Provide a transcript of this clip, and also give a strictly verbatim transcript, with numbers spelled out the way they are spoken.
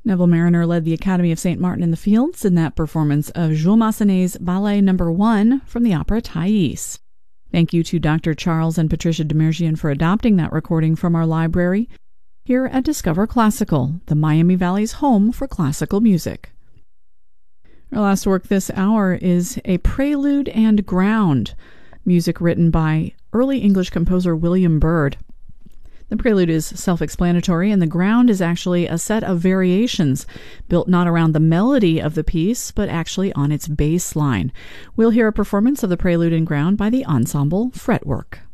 Neville Mariner led the Academy of Saint Martin in the Fields in that performance of Jules Massenet's Ballet Number One from the opera Thais. Thank you to Doctor Charles and Patricia Demirjian for adopting that recording from our library here at Discover Classical, the Miami Valley's home for classical music. Our last work this hour is a Prelude and Ground, music written by early English composer William Byrd. The prelude is self-explanatory, and the ground is actually a set of variations built not around the melody of the piece, but actually on its bass line. We'll hear a performance of the prelude and ground by the Ensemble Fretwork.